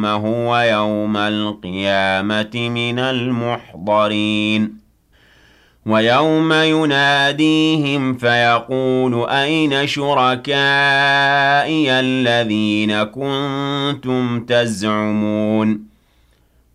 هو يوم القيامة من المحضرين ويوم يناديهم فيقول أين شركائي الذين كنتم تزعمون